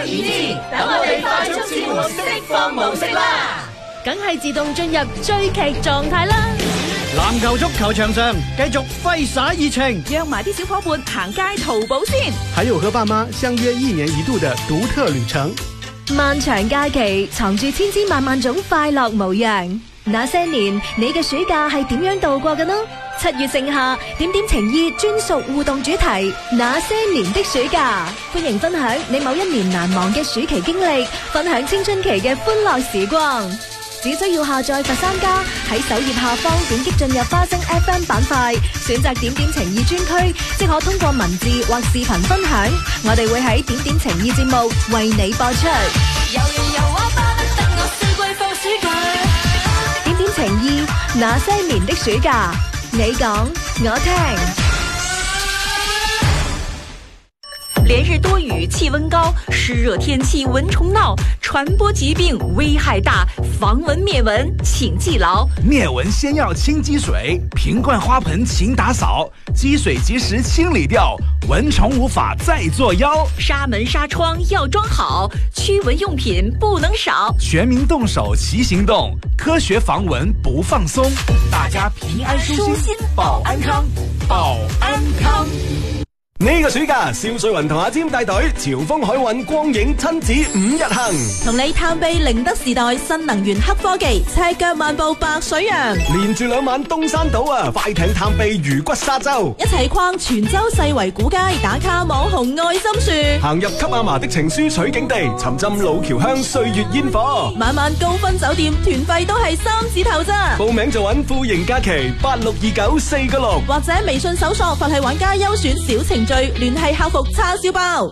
2G，等我哋快速切換釋放模式啦！ 梗係自動進入追劇狀態啦！ 籃球足球場上繼續揮灑熱情， 約埋啲小伙伴行街淘寶先， 還有和爸媽相約1年1度的獨特旅程。 漫長假期藏住千千萬萬種快樂模樣。那些年你嘅暑假係點樣度過嘅呢？7月盛夏，點點情意專屬互動主題，那些年的暑假，歡迎分享你某一年難忘嘅暑期經歷，分享青春期嘅歡樂時光。只需要下載佛山家，喺首頁下方點擊進入花生 FM 板塊，選擇點點情意專區，即可通過文字或視頻分享。我哋會喺點點情意節目為你播出。點點情意，那些年的暑假，你講我聽。 連日多雨，氣溫高，濕熱天氣蚊蟲鬧，傳播疾病危害大，防蚊滅蚊請記牢。 滅蚊先要清積水，瓶罐花盆勤打掃，積水及時清理掉，蚊蟲無法再作妖。 紗門紗窗要裝好，驅蚊用品不能少。 全民動手齊行動，科學防蚊不放鬆，大家平安舒心，保安康，保安康。 呢個暑假，邵瑞雲同阿尖帶隊潮豐海運光影親子5日行， 同你探秘寧德時代新能源黑科技，赤腳漫步白水洋， 連住2晚東山島啊，快艇探秘魚骨沙洲， 一齊逛泉州世圍古街，打卡網紅愛心樹， 行入給阿嫲的情書取景地，沉浸老橋鄉歲月煙火， 晚晚高分酒店，團費都係3字頭咋。 報名就揾富盈假期862946， 或者微信搜索佛系玩家優選小程序。聯繫客服叉燒包。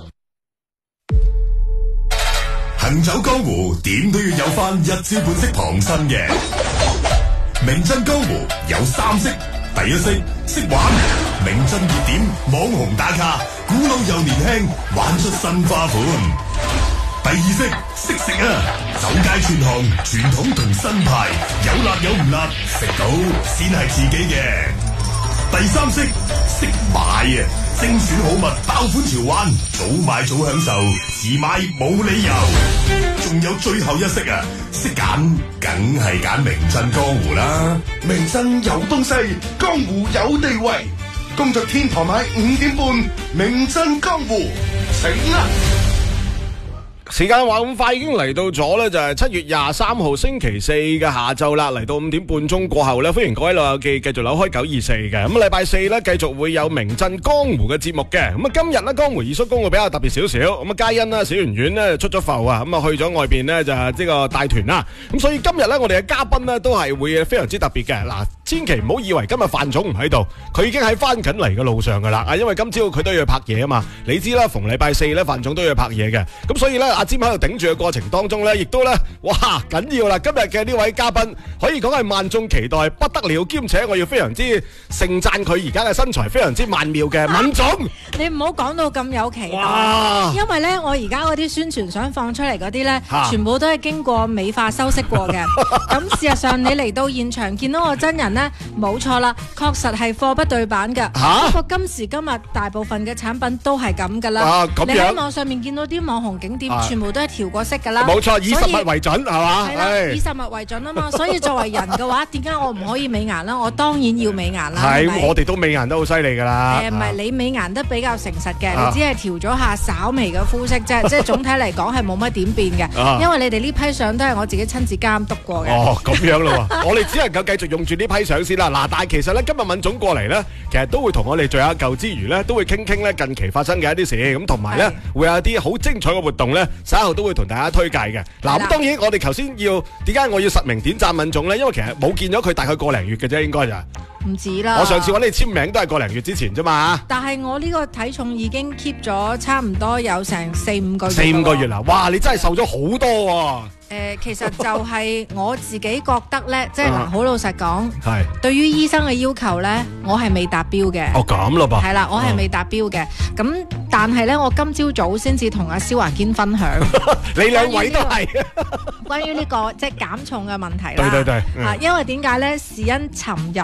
行走江湖，點都要有翻一招半式旁身嘅。名震江湖有3式，第一式識玩，名震熱點，網紅打卡，古老又年輕，玩出新花款。第二式識食啊，走街串巷，傳統同新派，有辣有唔辣，食到先係自己嘅。第三式識買啊，精選好物，爆款潮玩，早買早享受，遲買冇理由。仲有最後一式啊，識揀，梗係揀名震江湖啦。名震有東西，江湖有地位。工作天台買5點半，名震江湖，請啦！ 時間話咁快已經嚟到咗呢，就係7月23號星期四嘅下晝啦，嚟到5點半鐘過後呢，歡迎各位老友記繼續扭開924嘅。咁禮拜四呢，繼續會有名震江湖嘅節目嘅。咁今日呢，江湖二叔公會比較特別少少。咁皆因啦，小圓圓呢出咗埠啊，咁啊去咗外邊呢，就係呢個帶團啦。咁所以今日呢，我哋嘅嘉賓呢都係會非常之特別嘅。嗱，千祈唔好以為今日范總唔喺度，佢已經喺翻緊嚟嘅路上噶啦。因為今朝佢都要拍嘢啊嘛。你知啦，逢禮拜四呢，范總都要拍嘢嘅。咁所以呢，阿尖喺度頂住嘅過程當中呢，亦都呢，哇緊要啦！今日嘅呢位嘉賓可以講係萬眾期待不得了，兼且我要非常之盛讚佢而家嘅身材非常之曼妙嘅敏總。 你唔好講到咁有期待， 因為呢，我而家嗰啲宣傳相放出嚟嗰啲呢，全部都係經過美化修飾過嘅。咁事實上你嚟到現場見到我真人呢，冇錯啦，確實係貨不對版㗎。不過今時今日大部分嘅產品都係咁㗎啦。你喺網上面見到啲網紅景點，全部都係調過色㗎啦。 冇錯，以實物為準係嘛？ 係啦，以實物為準啊嘛。所以作為人嘅話，點解我唔可以美顏啦？我當然要美顏啦。 係，我哋都美顏得好犀利㗎啦。 唔係你美顏得比較誠實嘅，你只係調咗下稍微嘅膚色啫。即係總體嚟講係冇乜點變嘅。因為你哋呢批相都係我自己親自監督過嘅。 哦，咁樣咯喎，我哋只能夠繼續用住呢批相先啦。嗱，但係其實咧，今日敏總過嚟咧，其實都會同我哋聚下舊之餘咧，都會傾傾咧近期發生嘅一啲事，咁同埋咧會有啲好精彩嘅活動咧，稍後都會同大家推介嘅。嗱，咁當然我哋頭先要點解我要實名點讚敏總咧？因為其實冇見咗佢大概個零月嘅啫，應該就唔止啦。 我上次揾你簽名都係個零月之前啫嘛。 但係我呢個體重已經 keep 咗差唔多有成4-5個月。 4-5個月啦，哇！你真係瘦咗好多喎。 其實就係我自己覺得咧，即係嗱，好老實講， 係對於醫生嘅要求咧，我係未達標嘅。 哦，咁咯噃。係啦，我係未達標嘅。咁但係咧，我今朝早先至同阿蕭華堅分享， 你兩位都係關於呢個即係減重嘅問題啦。 對對對。 因為點解咧？是因尋日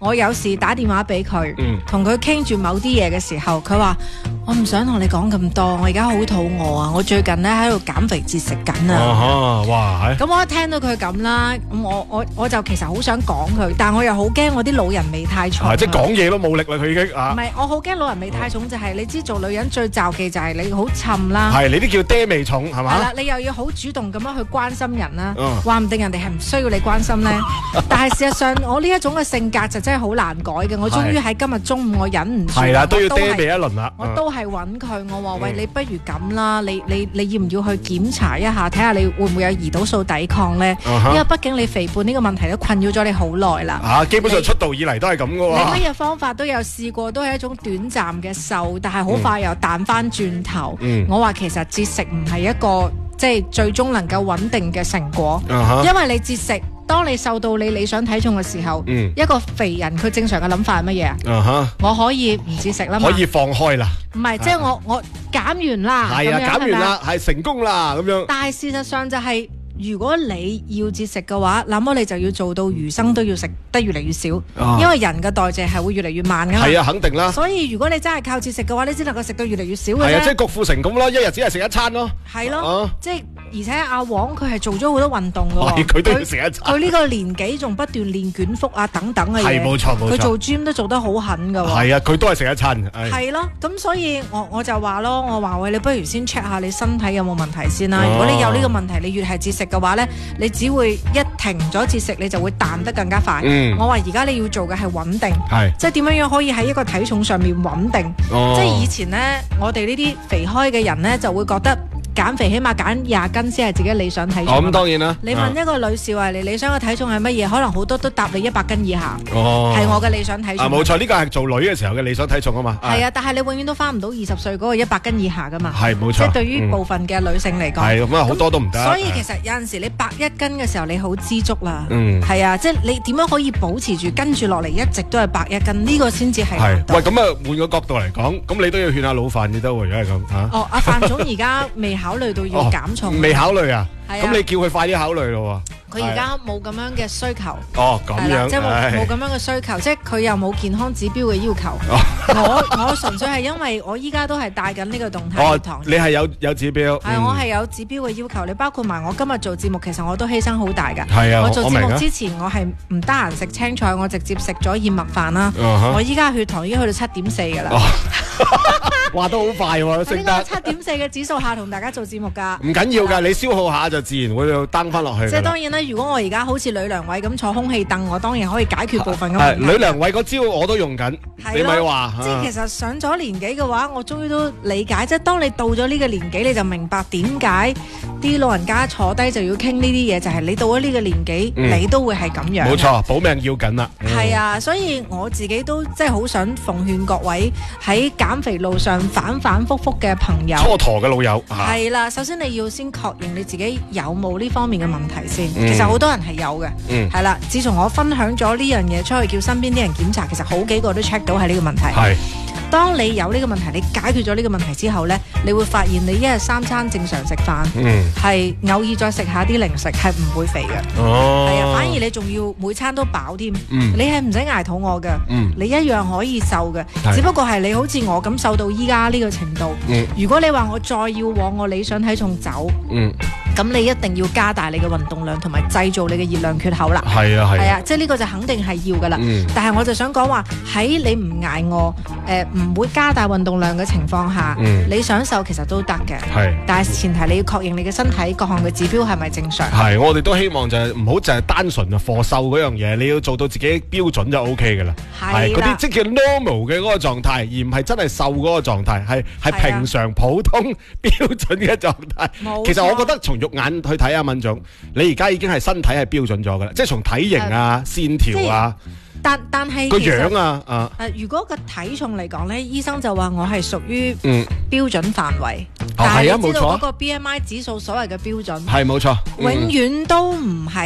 我有時打電話俾佢，同佢傾住某啲嘢嘅時候，佢話我唔想同你講咁多，我而家好肚餓啊！我最近咧喺度減肥節食緊啊！ 哇！ 咁我一聽到佢咁啦，咁我就其實好想講佢，但我又好驚我啲老人味太重。 即係講嘢都冇力啦，佢已經唔係，我好驚老人味太重，就係你知做女人最罩忌就係你好沉啦。 係你啲叫爹味重係嘛？ 係啦，你又要好主動咁樣去關心人啦，話唔定人哋係唔需要你關心咧。但係事實上，我呢一種嘅性格就真係好難改嘅。我終於喺今日中午我忍唔住， 係啦，都要爹味一輪啦。 我都係揾佢，我話喂，你不如咁啦，你要唔要去檢查一下，睇下你會唔會有胰島素抵抗咧？因為畢竟你肥胖呢個問題都困擾咗你好耐啦。 基本上出道以嚟都係咁嘅喎。 你乜嘢方法都有試過，都係一種短暫嘅瘦，但係好快又彈翻轉頭。我話其實節食唔係一個即係最終能夠穩定嘅成果，因為你節食。當你瘦到你理想體重嘅時候，一個肥人佢正常嘅諗法係乜嘢啊？我可以唔節食啦嘛， 可以放開啦。 唔係，即係我減完啦， 係啊，減完啦，係成功啦咁樣。 但係事實上就係，如果你要節食嘅話，那麼你就要做到餘生都要食得越嚟越少，因為人嘅代謝係會越嚟越慢噶嘛。 係啊，肯定啦。 所以如果你真係靠節食嘅話，你只能夠食到越嚟越少嘅啫。 係啊，即係郭富城咁啦，一日只係食一餐咯。 係咯，即係。而且阿黃佢係做咗好多運動嘅， 佢都要食一餐。 佢呢個年紀仲不斷練捲腹啊等等嘅嘢， 係冇錯冇錯。 佢做 gym 都做得好狠㗎喎。 係啊，佢都係食一餐。 係咯，咁所以我就話咯，我話喂，你不如先 check 下你身體有冇問題先啦。如果你有呢個問題，你越係節食嘅話咧，你只會一停咗節食，你就會彈得更加快。我話而家你要做嘅係穩定，即係點樣可以喺一個體重上面穩定。即係以前咧，我哋呢啲肥開嘅人咧就會覺得。減肥起碼減20斤先係自己理想體重。 咁當然啦。 你問一個女士話你理想嘅體重係乜嘢？可能好多都答你100斤以下。係我嘅理想體重。 冇錯，呢個係做女嘅時候嘅理想體重啊嘛。 係啊，但係你永遠都翻唔到20歲嗰個100斤以下噶嘛。 係冇錯。 即係對於部分嘅女性嚟講。 係咁啊，好多都唔得。 所以其實有陣時你101斤嘅時候你好知足啦。係啊，即係你點樣可以保持住跟住落嚟一直都係101斤呢個先至係。 係。喂，咁啊換個角度嚟講，咁你都要勸下老范嘅都喎，如果係咁嚇。 阿范總而家未考慮到要減。 未考慮啊？咁你叫佢快啲考慮咯喎。 佢而家冇咁樣嘅需求。 咁樣即係冇咁樣嘅需求，即係佢又冇健康指標嘅要求。我純粹係因為我依家都係帶緊呢個動態血糖。 你係有指標？ 係我係有指標嘅要求。你包括埋我今日做節目，其實我都犧牲好大㗎。 係啊， 我做節目之前，我係唔得閒食青菜，我直接食咗燕麥飯啦。我依家血糖已經去到7.4㗎啦。 話都好快喎，升得 7.4嘅指數下同大家做節目㗎。 唔緊要㗎，你消耗下就自然會登翻落去。 即係當然啦，如果我而家好似呂良偉咁坐空氣凳，我當然可以解決部分嘅問題。 呂良偉嗰招我都用緊，你咪話。 即係其實上咗年紀嘅話，我終於都理解，即係當你到咗呢個年紀，你就明白點解啲老人家坐低就要傾呢啲嘢，就係你到咗呢個年紀，你都會係咁樣。 冇錯，保命要緊啦。 係啊，所以我自己都即係好想奉勸各位喺減肥路上反反复复嘅朋友， 蹉跎嘅老友。 係啦，首先你要先確認你自己有冇呢方面嘅問題先。其實好多人係有嘅，係啦。自從我分享咗呢樣嘢出去，叫身邊啲人檢查，其實好幾個都 check 到係呢個問題。係。當你有呢個問題，你解決咗呢個問題之後呢，你會發現你一日3餐正常食飯，係偶爾再食下啲零食，係唔會肥嘅。係啊，反而你仲要每餐都飽添。你係唔使捱肚餓嘅，你一樣可以瘦嘅。只不過係你好似我咁瘦到依家呢個程度。如果你話我再要往我理想體重走，咁你一定要加大你嘅運動量，同埋製造你嘅熱量缺口啦。係啊，係啊，即係呢個就肯定係要噶啦。但係我就想講話喺你唔捱餓，唔會加大運動量嘅情況下，你想瘦其實都得嘅。但係前提你要確認你嘅身體各項嘅指標係咪正常。係， 我哋都希望就係唔好就係單純啊貨瘦嗰樣嘢，你要做到自己標準就 OK 噶啦。係嗰啲即叫 normal 嘅嗰個狀態，而唔係真係瘦嗰個狀態，係平常普通標準嘅狀態。其實我覺得從肉眼去睇啊，敏總，你而家已經係身體係標準咗噶啦，即係從體型啊、線條啊。 但係個樣啊， 如果個體重嚟講咧，醫生就話我係屬於標準範圍。但係你知道嗰個 BMI 指數所謂嘅標準係冇錯，永遠都唔係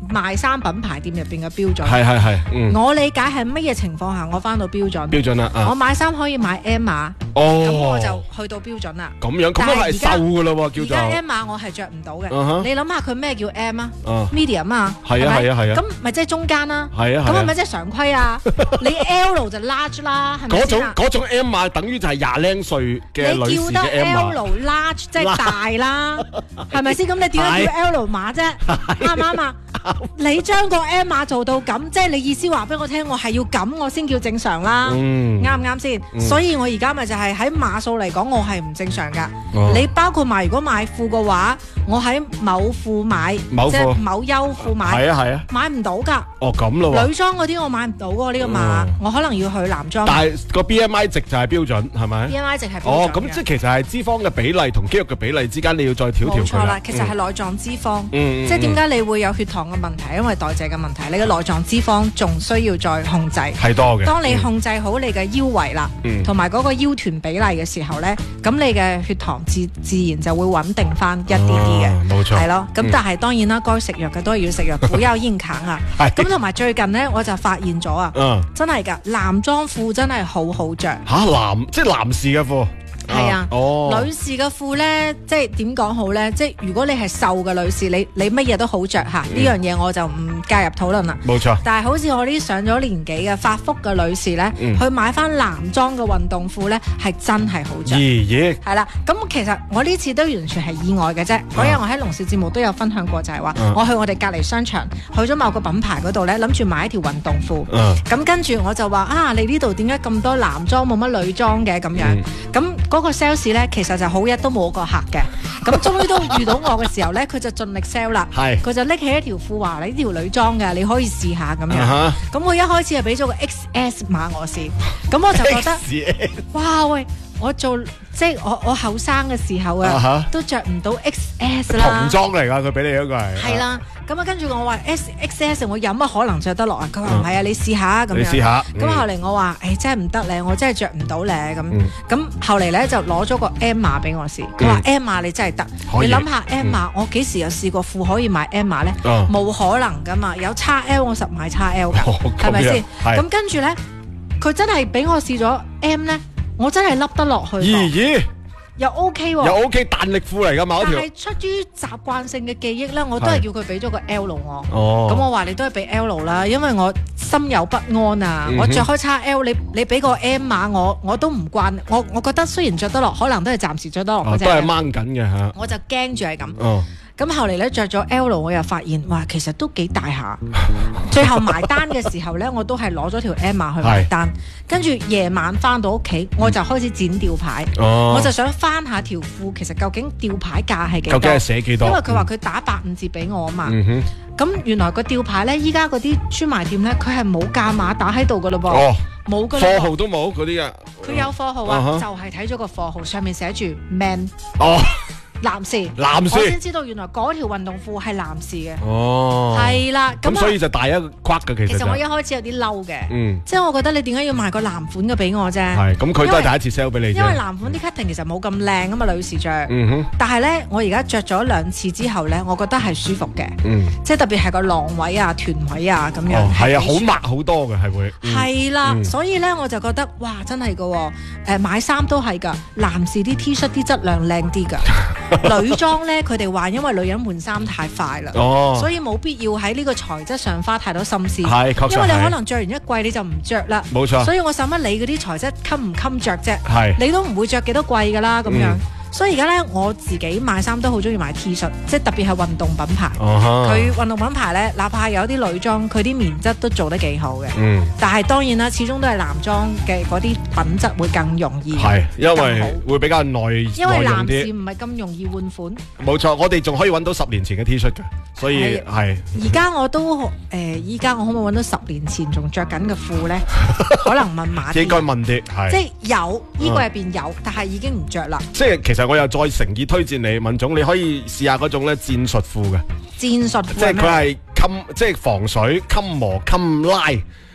賣衫品牌店入邊嘅標準。 係。 我理解係乜嘢情況下我翻到標準？ 標準啦。 我買衫可以買 M 碼，咁我就去到標準啦。 咁樣咁都係瘦㗎啦喎，叫做。 而家 M 碼我係着唔到嘅。你諗下佢咩叫 M 啊？Medium 啊？ 係啊。 咁咪即係中間啦。 係啊。 咁係咪即係常規啊？你 L 就 large 啦，係咪先啊？ 嗰種 M 碼等於就係廿零歲嘅女士嘅 M 碼。 你叫得 L large 即係大啦，係咪先？咁你點解叫 L 碼啫？啱唔啱啊？你將個 M 碼做到咁，即係你意思話俾我聽，我係要咁我先叫正常啦，啱唔啱先？所以我而家咪就係喺碼數嚟講，我係唔正常噶。你包括埋如果買褲嘅話，我喺某褲買，即係某優褲買，買唔到噶。 哦咁咯。 女裝嗰啲我買唔到喎，呢個碼我可能要去男裝。 但係個 BMI 值就係標準，係咪 ？BMI 值係標準。 咁即係其實係脂肪嘅比例同肌肉嘅比例之間，你要再調佢。 冇錯啦，其實係內臟脂肪。即係點解你會有血糖嘅問題？因為代謝嘅問題，你嘅內臟脂肪仲需要再控制。 係多嘅。 當你控制好你嘅腰圍啦，同埋嗰個腰臀比例嘅時候咧，咁你嘅血糖自然就會穩定翻一啲啲嘅。 冇錯。 係咯，咁但係當然啦，該食藥嘅都係要食藥，不要硬扛啊。咁同埋最近咧，我就發現咗啊，真係㗎，男裝褲真係好好着。 即係男士嘅褲。 係啊，女士嘅褲咧，即係點講好咧？即係如果你係瘦嘅女士，你乜嘢都好着吓，呢樣嘢我就唔介入討論啦。 冇錯。 但係好似我呢啲上咗年紀嘅發福嘅女士咧，去買翻男裝嘅運動褲咧，係真係好着。係啦，咁其實我呢次都完全係意外嘅啫。嗰日我喺龍氏節目都有分享過，就係話我去我哋隔離商場，去咗某個品牌嗰度咧，諗住買一條運動褲。咁跟住我就話啊，你呢度點解咁多男裝冇乜女裝嘅咁樣？咁嗰個 sales 咧，其實就好日都冇個客嘅，咁終於都遇到我嘅時候咧，佢就盡力 sell 啦。佢就拎起一條褲話：你呢條女裝嘅，你可以試下咁樣。咁我一開始係俾咗個 XS 碼我試，咁我就覺得，哇喂！我即係我後生嘅時候啊，都着唔到 XS 啦。 童裝嚟㗎，佢俾你嗰個係。 係啦，咁啊跟住我話 XS 我有乜可能着得落啊？佢話唔係啊，你試下咁樣。 你試下。 咁後嚟我話真係唔得咧，我真係着唔到咧咁。咁後嚟咧就攞咗個 M 碼俾我試，佢話 M 碼你真係得。你諗下 M 碼，我幾時有試過褲可以買 M 碼咧？冇可能㗎嘛，有 XL 我實買 XL 㗎，係咪先？咁跟住咧，佢真係俾我試咗 M 咧。我真係笠得落去，又 OK 喎， 又 OK 彈力褲嚟㗎嘛嗰條。 但係出於習慣性嘅記憶咧，我都係叫佢俾咗個 L 我。咁我話你都係俾 L 啦，因為我心有不安啊。我着開 XL，你俾個 M 碼我都唔慣。我覺得雖然着得落，可能都係暫時着得落嗰隻。 都係掹緊嘅嚇。 我就驚住係咁。咁後嚟咧着咗 L，我又發現哇，其實都幾大下。最後埋單嘅時候咧，我都係攞咗條 M 碼去埋單。跟住夜晚翻到屋企，我就開始剪吊牌。我就想翻下條褲，其實究竟吊牌價係幾多？ 究竟係寫幾多？ 因為佢話佢打85折俾我啊嘛。咁原來個吊牌咧，依家嗰啲專賣店咧，佢係冇價碼打喺度噶咯噃。冇噶啦。 貨號都冇嗰啲啊。 佢有貨號啊，就係睇咗個貨號上面寫住 man。男士，我先知道原來嗰條運動褲係男士嘅。係啦，咁所以就大一個框嘅。 其實我一開始有啲嬲嘅，即係我覺得你點解要賣個男款嘅俾我啫？ 係，咁佢都係第一次 sell 俾你啫。 因為男款啲 cutting 其實冇咁靚啊嘛，女士着。但係咧，我而家着咗2次之後咧，我覺得係舒服嘅。即係特別係個浪位啊、臀位啊咁樣。 係啊，好抹好多嘅係會。 係啦，所以咧我就覺得哇，真係噶，買衫都係噶，男士啲 T 恤啲質量靚啲噶。女裝咧，佢哋話因為女人換衫太快啦，所以冇必要喺呢個材質上花太多心思。 係，確實係。 因為你可能着完一季你就唔着啦。 冇錯。 所以我使乜理嗰啲材質襟唔襟着啫？ 係。 你都唔會着幾多季噶啦咁樣。所以而家咧，我自己買衫都好中意買 T 恤，即係特別係運動品牌。佢運動品牌咧，哪怕有啲女裝，佢啲棉質都做得幾好嘅。但係當然啦，始終都係男裝嘅嗰啲品質會更容易。 係，因為會比較耐用啲。 因為男士唔係咁容易換款。 冇錯，我哋仲可以揾到10年前嘅 T 恤嘅，所以係。 而家我都依家我可唔可以揾到10年前仲着緊嘅褲咧？可能問馬啲。 應該問啲，係。 即係有衣櫃入邊有，但係已經唔着啦。 即係其實我又再誠意推薦你，文總你可以試下嗰種咧戰術褲嘅。 戰術褲。 即係佢係即係防水、襟磨、襟拉。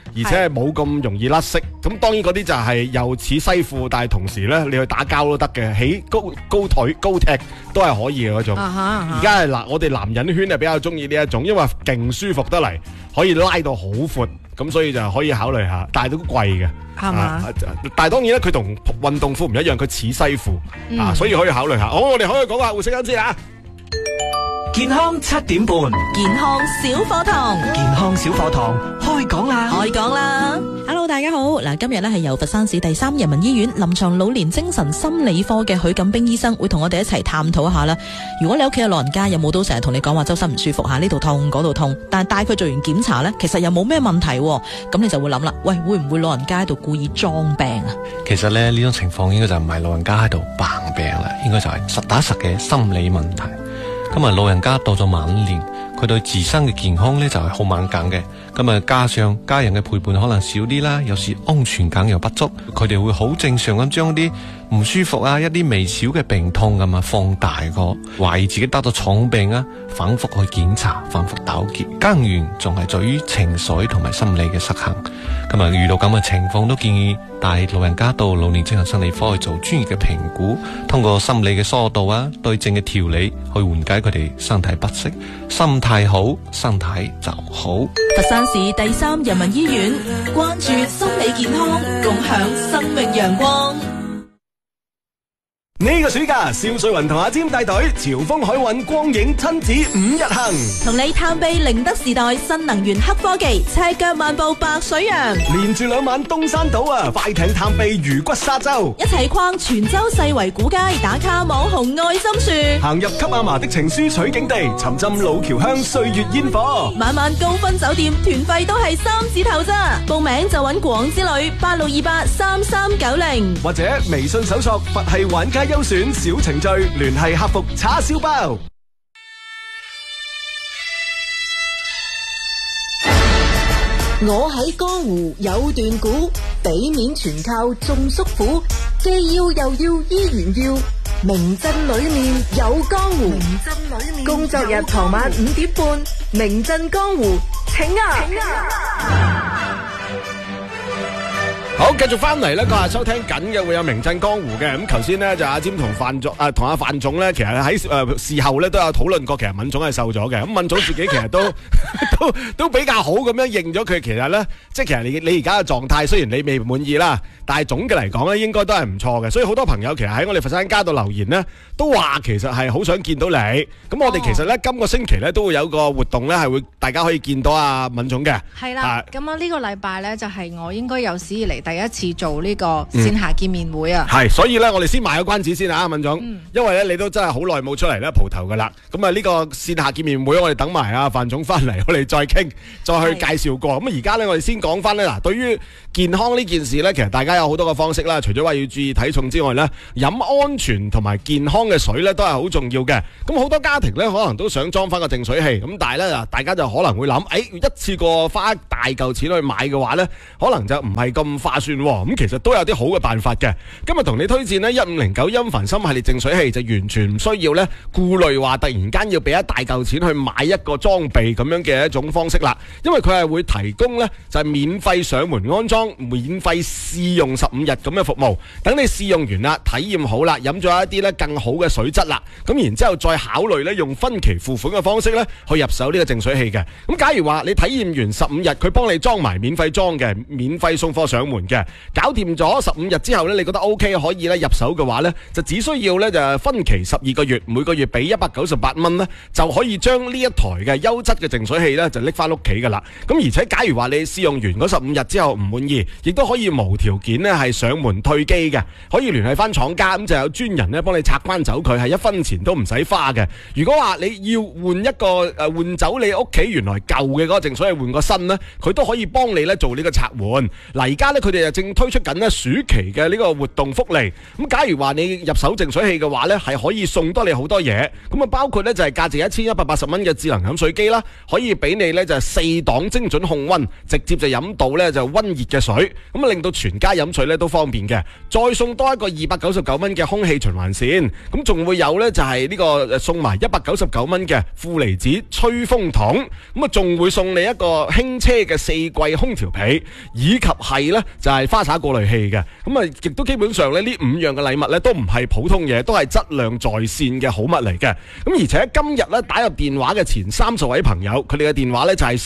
而且係冇咁容易甩色。咁當然嗰啲就係又似西褲，但係同時咧你去打交都得嘅，起高腿高踢都係可以嘅嗰種。而家係嗱，我哋男人圈係比較中意呢一種，因為勁舒服得嚟，可以拉到好闊，咁所以就可以考慮下，但係都貴嘅。係嘛？但係當然咧，佢同運動褲唔一樣，佢似西褲所以可以考慮下。好，我哋可以講下護色間先啊。 健康7點半， 健康小課堂， 健康小課堂開講啦， 開講啦。Hello， 大家好。嗱，今日咧係由佛山市第3人民醫院臨床老年精神心理科嘅許錦兵醫生會同我哋一齊探討一下啦。如果你屋企有老人家，有冇都成日同你講話周身唔舒服呢度痛嗰度痛，但係帶佢做完檢查呢，其實又冇咩問題，咁你就會諗啦，喂，會唔會老人家喺度故意裝病啊？ 其實咧呢種情況應該就唔係老人家喺度扮病啦，應該就係實打實嘅心理問題。咁啊，老人家到咗晚年，佢對自身嘅健康呢就係好敏感嘅。咁啊，加上家人嘅陪伴可能少啲啦，有時安全感又不足，佢哋會好正常咁將啲唔舒服啊，一啲微小嘅病痛咁啊放大個，懷疑自己得到重病啊，反覆去檢查，反覆糾結，根源仲係在於情緒同埋心理嘅失衡。咁啊，遇到咁嘅情況，都建議帶老人家到老年精神心理科去做專業嘅評估，通過心理嘅疏導啊，對症嘅調理，去緩解佢哋身體不適。心態好，身體就好。 佛山市第3人民醫院關注心理健康，共享生命陽光。 呢個暑假，邵瑞雲同阿占帶隊潮豐海運光影親子5日行， 同你探秘寧德時代新能源黑科技，赤腳漫步白水洋， 連住2晚東山島啊，快艇探秘魚骨沙洲， 一齊逛泉州世圍古街，打卡網紅愛心樹， 行入給阿嫲的情書取景地，沉浸老橋鄉歲月煙火， 晚晚高分酒店，團費都係3字頭咋，報名就揾廣之旅86283390， 或者微信搜索佛系玩家優選小程序，聯繫客服叉燒包。 我喺江湖有段古，俾面全靠眾叔父，既要又要依然要，名鎮裏面有江湖。工作日傍晚5點半，名鎮江湖，請啊！ 好，繼續翻嚟咧，嗰日收聽緊嘅會有名鎮江湖嘅。咁頭先咧就阿占同范總同阿范總咧，其實喺事後咧都有討論過，其實敏總係瘦咗嘅。咁敏總自己其實都比較好咁樣認咗佢，其實咧即係其實你而家嘅狀態，雖然你未滿意啦，但係總嘅嚟講咧應該都係唔錯嘅。所以好多朋友其實喺我哋佛山家度留言咧，都話其實係好想見到你。咁我哋其實咧今個星期咧都會有個活動咧，係會大家可以見到阿敏總嘅。 係啦，咁啊呢個禮拜咧就係我應該有史以嚟第一次做呢個線下見面會啊。 係，所以咧我哋先賣個關子先啊，敏總，因為咧你都真係好耐冇出嚟咧蒲頭噶啦。咁啊呢個線下見面會我哋等埋阿范總翻嚟，我哋再傾，再去介紹過。咁而家咧我哋先講翻咧嗱，對於健康呢件事咧，其實大家有好多個方式啦。除咗話要注意體重之外咧，飲安全同埋健康嘅水咧都係好重要嘅。咁好多家庭咧可能都想裝翻個淨水器，咁但係咧大家就可能會諗，一次過花大嚿錢去買嘅話咧，可能就唔係咁划算。咁其實都有啲好嘅辦法嘅。今日同你推薦呢1509音凡森系列淨水器，就完全唔需要咧顧慮話突然間要俾一大嚿錢去買一個裝備咁樣嘅一種方式啦。因為佢係會提供咧就係免費上門安裝、免費試用15日咁嘅服務。等你試用完啦，體驗好啦，飲咗一啲咧更好嘅水質啦，咁然之後再考慮咧用分期付款嘅方式咧去入手呢個淨水器嘅。咁假如話你體驗完15日，佢幫你裝埋免費裝嘅，免費送貨上門嘅。搞掂咗15日之後咧，你覺得 OK 可以咧入手嘅話咧，就只需要咧就分期12個月，每個月俾198蚊咧，就可以將呢一台嘅優質嘅淨水器咧就拎翻屋企噶啦。咁而且假如話你試用完嗰15日之後唔滿意，亦都可以無條件咧係上門退機嘅，可以聯繫翻廠家，咁就有專人咧幫你拆翻走佢，係1分錢都唔使花嘅。如果話你要換一個換走你屋企原來舊嘅嗰個淨水器換個新咧，佢都可以幫你咧做呢個拆換。嗱，而家咧佢哋哋正推出緊咧暑期嘅呢個活動福利。咁假如話你入手淨水器嘅話咧，係可以送多你好多嘢。咁啊，包括咧就係價值1180蚊嘅智能飲水機啦，可以俾你咧就係4檔精準控溫，直接就飲到咧就溫熱嘅水，咁啊令到全家飲水咧都方便嘅。再送多一個299蚊嘅空氣循環扇，咁仲會有咧就係呢個送埋199蚊嘅負離子吹風筒，咁啊仲會送你一個輕車嘅4季空調被，以及係咧就係花灑過濾器嘅。咁啊亦都基本上咧呢5樣嘅禮物咧都唔係普通嘢，都係質量在線嘅好物嚟嘅。咁而且今日咧打入電話嘅前30位朋友，佢哋嘅電話咧就係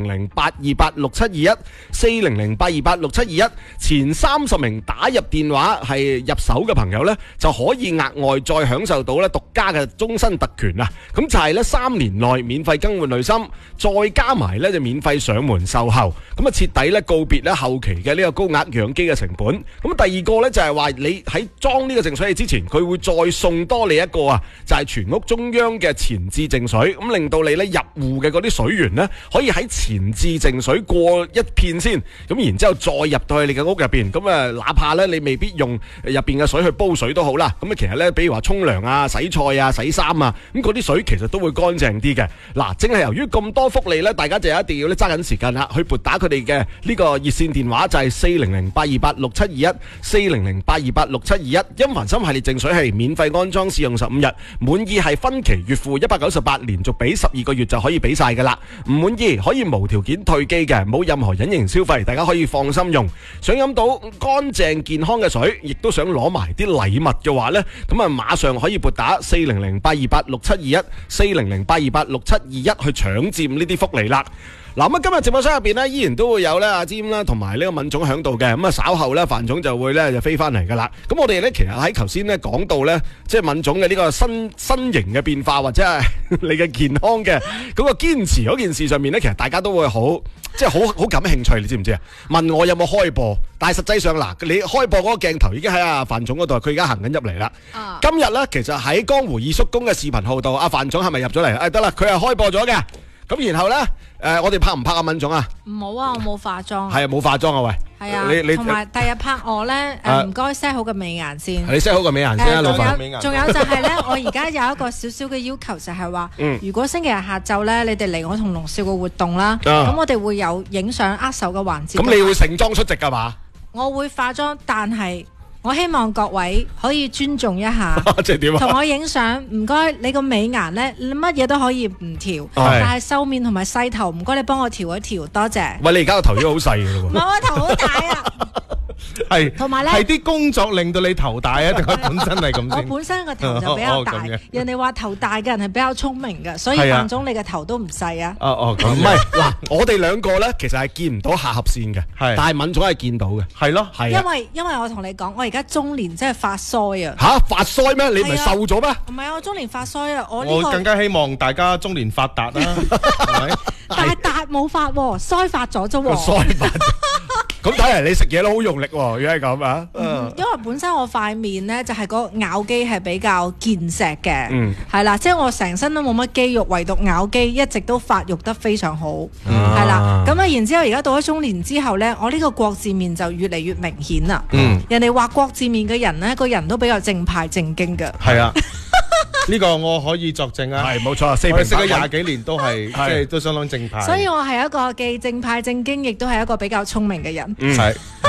400-828-6721，400-828-6721，前30名打入電話係入手嘅朋友咧，就可以額外再享受到咧獨家嘅終身特權啊！咁就係咧3年內免費更換濾芯，再加埋咧就免費上門售後，咁啊徹底咧告別咧後期嘅呢個高額養機嘅成本。咁第二個咧就係話你喺裝呢個淨水器之前，佢會再送多你一個啊，就係全屋中央嘅前置淨水，咁令到你咧入戶嘅嗰啲水源咧可以喺前置淨水過一片先，咁然之後再入到去你嘅屋入邊，咁啊哪怕咧你未必用入邊嘅水去煲水都好啦，咁啊其實咧比如話沖涼啊、洗菜啊、洗衫啊，咁嗰啲水其實都會乾淨啲嘅。嗱，正係由於咁多福利咧，大家就一定要咧揸緊時間啦，去撥打佢哋嘅呢個熱線電話就係400-828-6721，400-828-6721，甄嬛芯系列淨水器免費安裝試用15日，滿意係分期月付198，連續俾12個月就可以俾晒噶啦，唔滿意可以無條件退機嘅，冇任何隱形消費，大家可以放心用。想飲到乾淨健康嘅水，亦都想攞埋啲禮物嘅話呢，咁啊馬上可以撥打400-828-6721，400-828-6721去搶佔呢啲福利啦。嗱，咁今日直播室入邊呢，依然都會有咧阿占啦，同埋呢個敏總響度嘅。咁啊稍後咧，范總就會咧就飛翻嚟噶啦。咁我哋咧其實喺頭先咧講到咧，即係敏總嘅呢個身形嘅變化，或者係你嘅健康嘅嗰個堅持嗰件事上面咧，其實大家都會好即係好感興趣，你知唔知啊？問我有冇開播，但係實際上嗱，你開播嗰個鏡頭已經喺阿范總嗰度，佢而家行緊入嚟啦。今日咧其實喺江湖二叔公嘅視頻號度，阿范總係咪入咗嚟？得啦，佢係開播咗嘅。咁然後咧，我哋拍唔拍阿敏總啊？ 唔好啊，我冇化妝。 係啊，冇化妝啊，喂。 係啊，同埋第日拍我咧，唔該 set 好個美顏先。 你 set 好個美顏先啊，老闆。 仲有就係咧，我而家有一個少少嘅要求，就係話，如果星期日下晝咧，你哋嚟我同龍少嘅活動啦，咁我哋會有影相握手嘅環節。 咁你會盛裝出席㗎嘛？ 我會化妝，但係我希望各位可以尊重一下， 即係點啊？ 同我影相，唔該你個美顏咧，你乜嘢都可以唔調，但係瘦面同埋細頭，唔該你幫我調一調，多謝。 喂，你而家個頭已經好細㗎咯喎。 唔係，我頭好大啊。 係， 同埋咧係啲工作令到你頭大啊，定係本身係咁先？ 我本身個頭就比較大，人哋話頭大嘅人係比較聰明嘅，所以范總你嘅頭都唔細啊。 咁唔係嗱，我哋兩個咧其實係見唔到下頜線嘅，但係敏總係見到嘅，係咯，係。 因為我同你講，我而家中年真係發腮啊！ 嚇發腮咩？你唔係瘦咗咩？ 唔係啊，我中年發腮啊！我更加希望大家中年發達啦，係咪？ 但係達冇發喎，腮發咗啫喎。 腮發。咁睇嚟你食嘢都好用力喎，如果係咁啊。 因為本身我塊面咧就係個咬肌係比較健碩嘅，係啦，即係我成身都冇乜肌肉，唯獨咬肌一直都發育得非常好，係啦。咁啊，然之後而家到咗中年之後咧，我呢個國字面就越嚟越明顯啦。人哋話國字面嘅人咧，個人都比較正派正經嘅。 係啊。呢個我可以作證啊， 係冇錯，我識咗20幾年都係即係都相當正派， 所以我係一個既正派正經，亦都係一個比較聰明嘅人。 係。